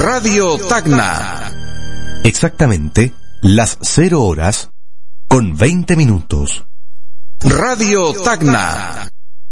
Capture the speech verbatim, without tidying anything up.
Radio Tacna. Exactamente las cero horas con veinte minutos. Radio Tacna.